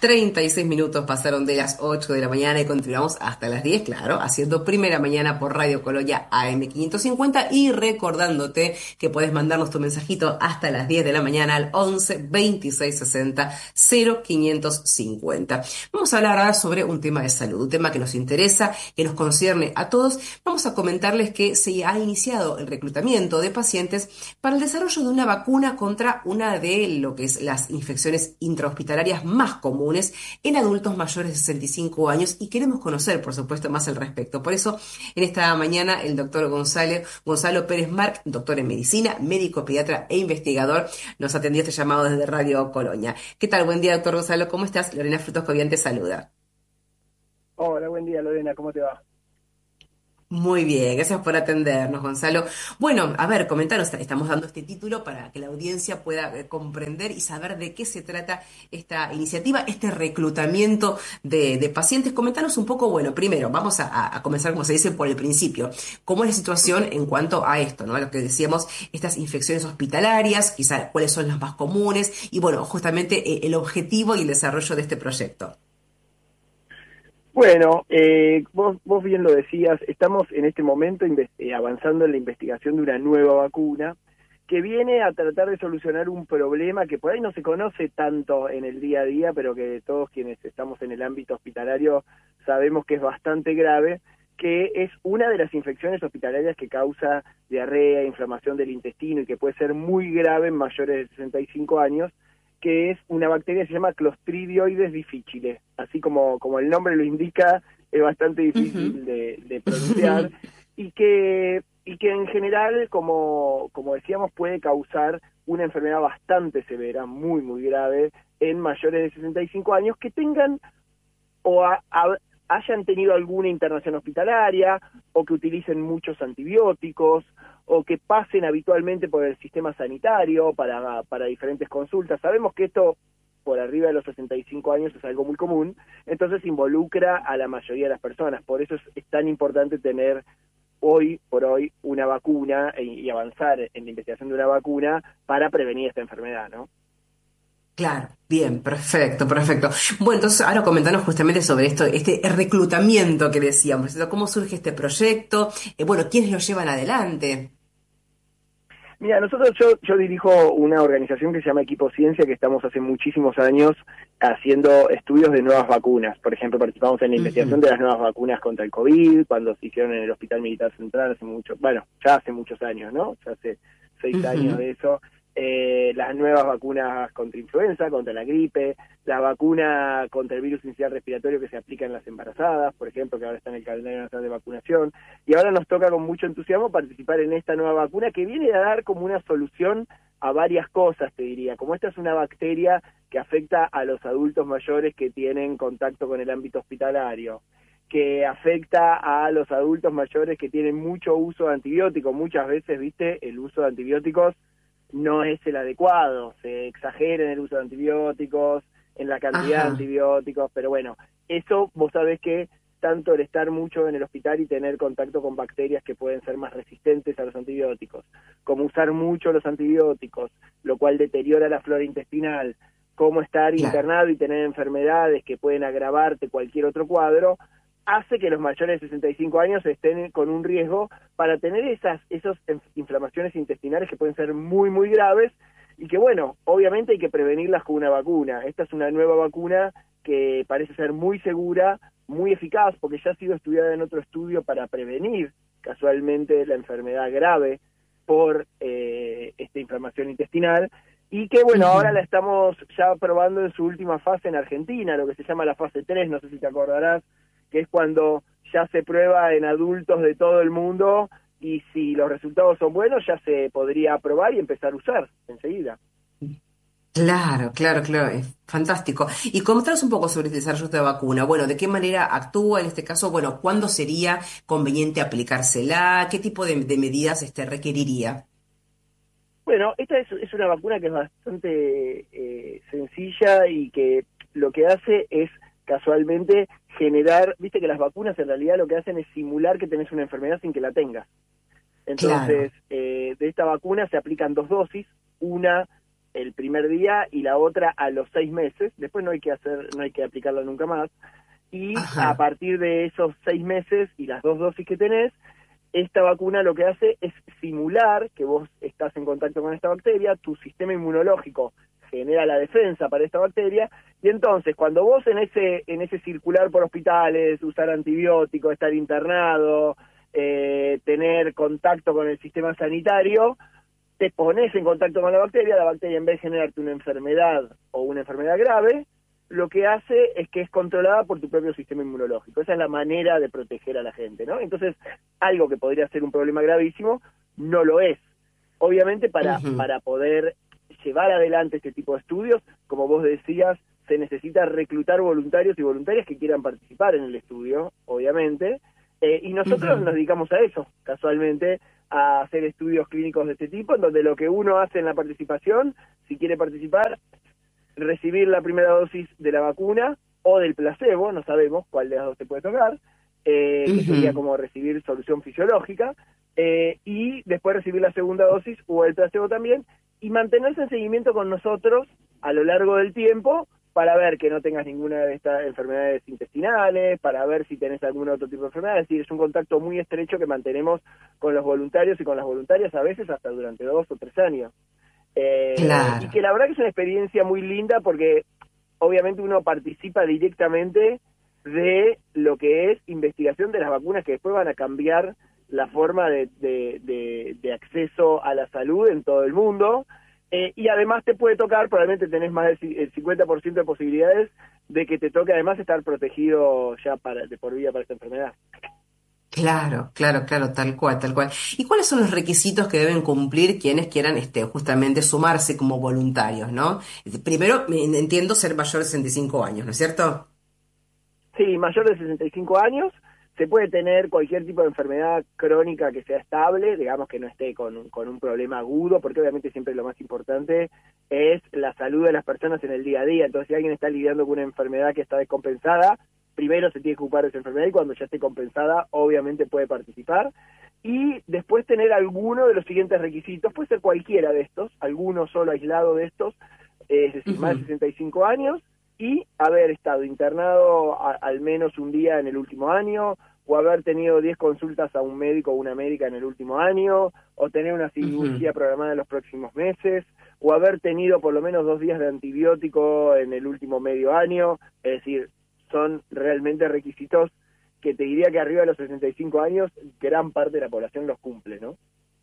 36 minutos pasaron de las 8 de la mañana y continuamos hasta las 10, claro, haciendo Primera Mañana por Radio Colonia AM 550 y recordándote que puedes mandarnos tu mensajito hasta las 10 de la mañana al 11 26 60 0550. Vamos a hablar ahora sobre un tema de salud, un tema que nos interesa, que nos concierne a todos. Vamos a comentarles que se ha iniciado el reclutamiento de pacientes para el desarrollo de una vacuna contra una de lo que es las infecciones intrahospitalarias más comunes en adultos mayores de 65 años y queremos conocer, por supuesto, más al respecto. Por eso, en esta mañana, el doctor Gonzalo Pérez Marc, doctor en medicina, médico, pediatra e investigador, nos atendió este llamado desde Radio Colonia. ¿Qué tal? Buen día, doctor Gonzalo. ¿Cómo estás? Lorena Frutos Cobian te saluda. Hola, buen día Lorena, ¿cómo te va? Muy bien, gracias por atendernos, Gonzalo. Bueno, a ver, comentaros, estamos dando este título para que la audiencia pueda comprender y saber de qué se trata esta iniciativa, este reclutamiento de pacientes. Comentanos un poco, bueno, primero, vamos a comenzar, como se dice, por el principio. ¿Cómo es la situación en cuanto a esto, ¿no? A lo que decíamos, estas infecciones hospitalarias, quizá cuáles son las más comunes y, bueno, justamente el objetivo y el desarrollo de este proyecto. Bueno, vos bien lo decías, estamos en este momento avanzando en la investigación de una nueva vacuna que viene a tratar de solucionar un problema que por ahí no se conoce tanto en el día a día, pero que todos quienes estamos en el ámbito hospitalario sabemos que es bastante grave, que es una de las infecciones hospitalarias que causa diarrea, inflamación del intestino y que puede ser muy grave en mayores de 65 años, que es una bacteria que se llama Clostridioides difficile. Así como el nombre lo indica, es bastante Ujú. difícil de pronunciar, y que en general, como decíamos, puede causar una enfermedad bastante severa, muy, muy grave, en mayores de 65 años que tengan hayan tenido alguna internación hospitalaria, o que utilicen muchos antibióticos, o que pasen habitualmente por el sistema sanitario para diferentes consultas. Sabemos que esto, por arriba de los 65 años, es algo muy común, entonces involucra a la mayoría de las personas. Por eso es tan importante tener hoy por hoy una vacuna y avanzar en la investigación de una vacuna para prevenir esta enfermedad, ¿no? Claro, bien, perfecto, perfecto. Bueno, entonces ahora comentanos justamente sobre esto, este reclutamiento que decíamos, ¿cierto? ¿Cómo surge este proyecto? Bueno, ¿quiénes lo llevan adelante? Mira, yo dirijo una organización que se llama Equipo Ciencia, que estamos hace muchísimos años haciendo estudios de nuevas vacunas. Por ejemplo, participamos en la investigación Ujú, de las nuevas vacunas contra el COVID, cuando se hicieron en el Hospital Militar Central ya hace muchos años, ¿no? Ya hace 6 años ujú. de eso. Las nuevas vacunas contra influenza, contra la gripe, la vacuna contra el virus incisional respiratorio que se aplica en las embarazadas, por ejemplo, que ahora está en el calendario nacional de vacunación. Y ahora nos toca con mucho entusiasmo participar en esta nueva vacuna que viene a dar como una solución a varias cosas, te diría. Como esta es una bacteria que afecta a los adultos mayores que tienen contacto con el ámbito hospitalario, que afecta a los adultos mayores que tienen mucho uso de antibióticos. Muchas veces, viste, el uso de antibióticos no es el adecuado, se exagera en el uso de antibióticos, en la cantidad de Ajá, antibióticos, pero bueno, eso vos sabés que tanto el estar mucho en el hospital y tener contacto con bacterias que pueden ser más resistentes a los antibióticos, como usar mucho los antibióticos, lo cual deteriora la flora intestinal, como estar claro. internado y tener enfermedades que pueden agravarte cualquier otro cuadro, hace que los mayores de 65 años estén con un riesgo para tener esas inflamaciones intestinales que pueden ser muy, muy graves y que, bueno, obviamente hay que prevenirlas con una vacuna. Esta es una nueva vacuna que parece ser muy segura, muy eficaz, porque ya ha sido estudiada en otro estudio para prevenir casualmente la enfermedad grave por esta inflamación intestinal, y que, bueno, ahora la Ujú. estamos ya probando en su última fase en Argentina, lo que se llama la fase 3, no sé si te acordarás, que es cuando ya se prueba en adultos de todo el mundo, y si los resultados son buenos ya se podría aprobar y empezar a usar enseguida. Claro, claro, claro, es fantástico. Y contanos un poco sobre el desarrollo de esta vacuna. Bueno, ¿de qué manera actúa en este caso? Bueno, ¿cuándo sería conveniente aplicársela? ¿Qué tipo de medidas requeriría? Bueno, esta es una vacuna que es bastante sencilla y que lo que hace es casualmente generar, viste que las vacunas en realidad lo que hacen es simular que tenés una enfermedad sin que la tengas. Claro. Entonces, de esta vacuna se aplican dos dosis, una el primer día y la otra a los 6 meses. Después no hay que aplicarla nunca más. Y a Ajá. partir de esos 6 meses y las 2 dosis que tenés, esta vacuna lo que hace es simular que vos estás en contacto con esta bacteria, tu sistema inmunológico genera la defensa para esta bacteria, y entonces cuando vos en ese circular por hospitales, usar antibióticos, estar internado, tener contacto con el sistema sanitario, te pones en contacto con la bacteria en vez de generarte una enfermedad o una enfermedad grave, lo que hace es que es controlada por tu propio sistema inmunológico. Esa es la manera de proteger a la gente, ¿no? Entonces, algo que podría ser un problema gravísimo, no lo es. Obviamente, Ujú. para poder llevar adelante este tipo de estudios, como vos decías, se necesita reclutar voluntarios y voluntarias que quieran participar en el estudio, obviamente, y nosotros Ujú. nos dedicamos a eso, casualmente, a hacer estudios clínicos de este tipo, en donde lo que uno hace en la participación, si quiere participar, recibir la primera dosis de la vacuna o del placebo, no sabemos cuál de las dos te puede tocar, que sería Ujú. como recibir solución fisiológica, y después recibir la segunda dosis o el placebo también, y mantenerse en seguimiento con nosotros a lo largo del tiempo para ver que no tengas ninguna de estas enfermedades intestinales, para ver si tenés algún otro tipo de enfermedad. Es decir, es un contacto muy estrecho que mantenemos con los voluntarios y con las voluntarias, a veces hasta durante 2 o 3 años. Y Claro. que la verdad que es una experiencia muy linda porque obviamente uno participa directamente de lo que es investigación de las vacunas que después van a cambiar la forma de acceso a la salud en todo el mundo. Y además te puede tocar, probablemente tenés más del 50% de posibilidades de que te toque además estar protegido ya de por vida para esta enfermedad. Claro, claro, claro, tal cual, tal cual. ¿Y cuáles son los requisitos que deben cumplir quienes quieran justamente sumarse como voluntarios, ¿no? Primero, entiendo ser mayor de 65 años, ¿no es cierto? Sí, mayor de 65 años, se puede tener cualquier tipo de enfermedad crónica que sea estable, digamos que no esté con un problema agudo, porque obviamente siempre lo más importante es la salud de las personas en el día a día. Entonces, si alguien está lidiando con una enfermedad que está descompensada, primero se tiene que ocupar de esa enfermedad y cuando ya esté compensada, obviamente puede participar. Y después tener alguno de los siguientes requisitos, puede ser cualquiera de estos, alguno solo aislado de estos, es decir, más de Ujú. 65 años, y haber estado internado al menos un día en el último año, o haber tenido 10 consultas a un médico o una médica en el último año, o tener una Ujú. cirugía programada en los próximos meses, o haber tenido por lo menos 2 días de antibiótico en el último medio año. Es decir, son realmente requisitos que te diría que arriba de los 65 años gran parte de la población los cumple, ¿no?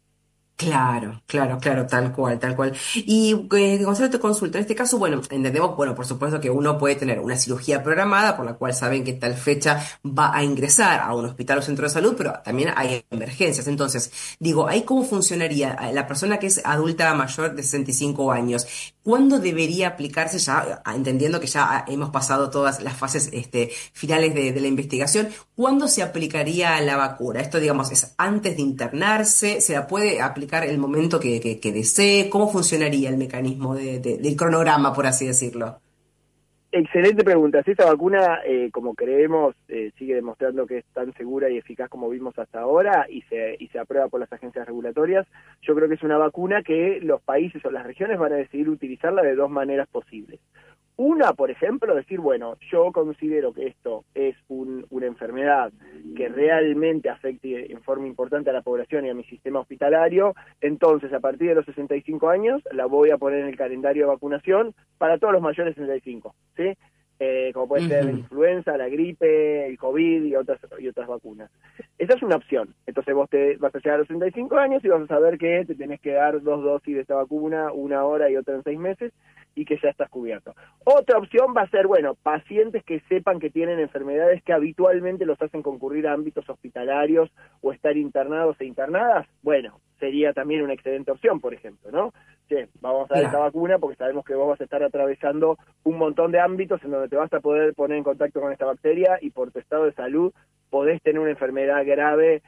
Claro, claro, claro, tal cual, tal cual. Y Gonzalo, te consulta, en este caso, bueno, entendemos, bueno, por supuesto que uno puede tener una cirugía programada por la cual saben que tal fecha va a ingresar a un hospital o centro de salud, pero también hay emergencias. Entonces, digo, ¿ahí cómo funcionaría? La persona que es adulta mayor de 65 años, ¿cuándo debería aplicarse ya, entendiendo que ya hemos pasado todas las fases finales de la investigación? ¿Cuándo se aplicaría la vacuna? Esto, digamos, es antes de internarse, se la puede aplicar el momento que desee. ¿Cómo funcionaría el mecanismo del cronograma, por así decirlo? Excelente pregunta. Si esta vacuna, como creemos, sigue demostrando que es tan segura y eficaz como vimos hasta ahora y se aprueba por las agencias regulatorias, yo creo que es una vacuna que los países o las regiones van a decidir utilizarla de dos maneras posibles. Una, por ejemplo, decir, bueno, yo considero que esto es una enfermedad que realmente afecte en forma importante a la población y a mi sistema hospitalario, entonces a partir de los 65 años la voy a poner en el calendario de vacunación para todos los mayores de 65, ¿sí? Como puede ser la Ujú. influenza, la gripe, el COVID y otras vacunas. Esa es una opción. Entonces vos te vas a llegar a los 65 años y vas a saber que te tenés que dar 2 dosis de esta vacuna, una ahora y otra en 6 meses, y que ya estás cubierto. Otra opción va a ser, bueno, pacientes que sepan que tienen enfermedades que habitualmente los hacen concurrir a ámbitos hospitalarios o estar internados e internadas. Bueno, sería también una excelente opción, por ejemplo, ¿no? Sí, vamos a dar esta Claro. vacuna porque sabemos que vos vas a estar atravesando un montón de ámbitos en donde te vas a poder poner en contacto con esta bacteria y por tu estado de salud podés tener una enfermedad grave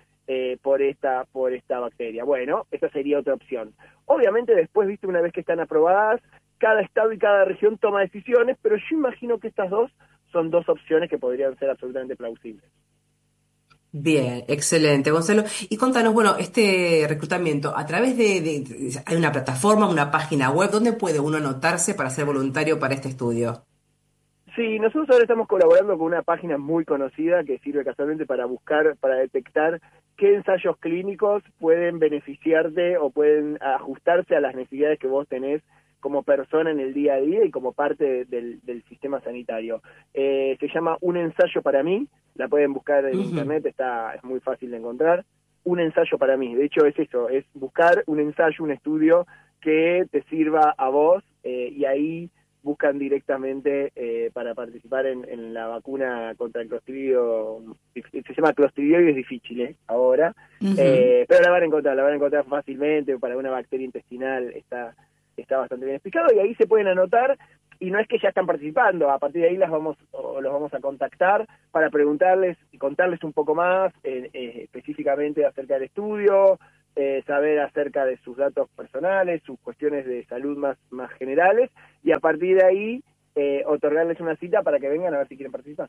por esta bacteria. Bueno, esa sería otra opción. Obviamente después, viste, una vez que están aprobadas, cada estado y cada región toma decisiones, pero yo imagino que estas dos son dos opciones que podrían ser absolutamente plausibles. Bien, excelente, Gonzalo. Y contanos, bueno, este reclutamiento, a través ¿hay una plataforma, una página web, ¿dónde puede uno anotarse para ser voluntario para este estudio? Sí, nosotros ahora estamos colaborando con una página muy conocida que sirve casualmente para buscar, para detectar qué ensayos clínicos pueden beneficiarte o pueden ajustarse a las necesidades que vos tenés como persona en el día a día y como parte del sistema sanitario. Se llama Un ensayo para mí, la pueden buscar en Ujú. internet, es muy fácil de encontrar. Un ensayo para mí, de hecho es eso, es buscar un ensayo, un estudio que te sirva a vos y ahí buscan directamente para participar en la vacuna contra el Clostridio. Se llama Clostridioides difficile ahora, Ujú. pero la van a encontrar fácilmente. Para una bacteria intestinal está bastante bien explicado, y ahí se pueden anotar, y no es que ya están participando. A partir de ahí los vamos a contactar para preguntarles y contarles un poco más específicamente acerca del estudio, saber acerca de sus datos personales, sus cuestiones de salud más generales, y a partir de ahí otorgarles una cita para que vengan a ver si quieren participar.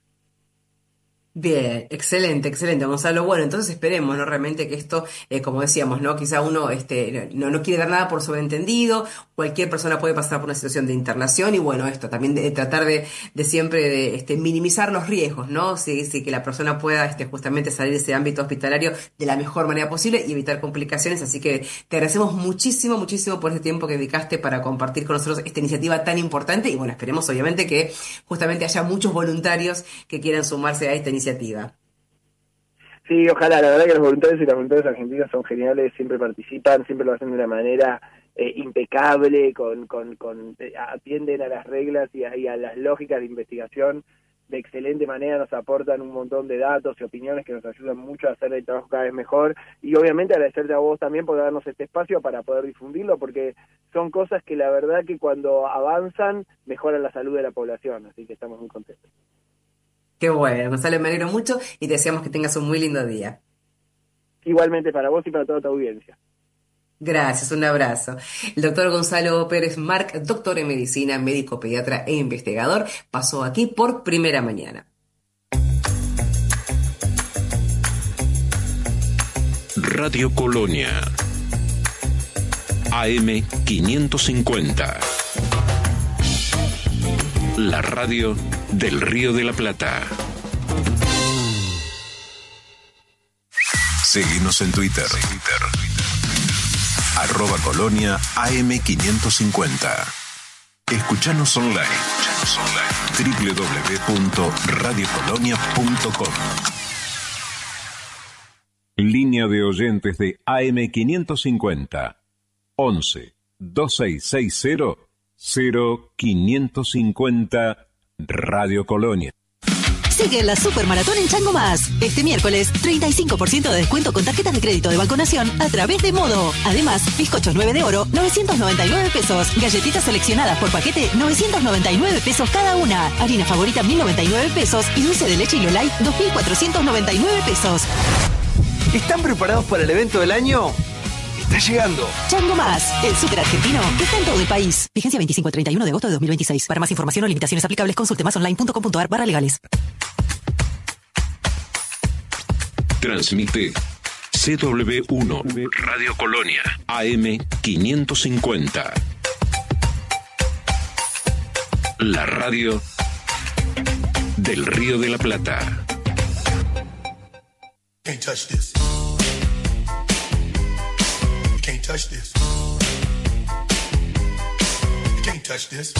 Bien, excelente, excelente, Gonzalo. Bueno, entonces esperemos, ¿no? Realmente que esto, como decíamos, ¿no? Quizá uno no quiere dar nada por sobreentendido, cualquier persona puede pasar por una situación de internación y bueno, esto también de tratar de siempre de minimizar los riesgos, ¿no? Sí, que la persona pueda justamente salir de ese ámbito hospitalario de la mejor manera posible y evitar complicaciones. Así que te agradecemos muchísimo, muchísimo por este tiempo que dedicaste para compartir con nosotros esta iniciativa tan importante y bueno, esperemos obviamente que justamente haya muchos voluntarios que quieran sumarse a esta iniciativa. Sí, ojalá. La verdad que los voluntarios y las voluntarias argentinas son geniales, siempre participan, siempre lo hacen de una manera impecable, atienden a las reglas y a las lógicas de investigación de excelente manera, nos aportan un montón de datos y opiniones que nos ayudan mucho a hacer el trabajo cada vez mejor, y obviamente agradecerte a vos también por darnos este espacio para poder difundirlo, porque son cosas que la verdad que cuando avanzan mejoran la salud de la población, así que estamos muy contentos. Qué bueno, Gonzalo, me alegro mucho y te deseamos que tengas un muy lindo día. Igualmente para vos y para toda tu audiencia. Gracias, un abrazo. El doctor Gonzalo Pérez Marc, doctor en medicina, médico pediatra e investigador, pasó aquí por primera mañana. Radio Colonia, AM 550. La radio del Río de la Plata. Seguinos en Twitter. @Colonia AM550. Escuchanos online. www.radiocolonia.com. Línea de oyentes de AM550. 11 2660 0550 Radio Colonia. Sigue la Supermaratón en Chango Más. Este miércoles, 35% de descuento con tarjetas de crédito de Banco Nación a través de Modo. Además, bizcochos 9 de oro, 999 pesos. Galletitas seleccionadas por paquete, 999 pesos cada una. Harina favorita, 1099 pesos. Y dulce de leche Hilo Light, 2499 pesos. ¿Están preparados para el evento del año? Está llegando. Chango Más, el súper argentino que está en todo el país. Vigencia 25 al 31 de agosto de 2026. Para más información o limitaciones aplicables, consulte masonline.com.ar/legales. Transmite CW1 Radio Colonia AM 550. La radio del Río de la Plata. Can't touch this. You can't touch this. You can't touch this.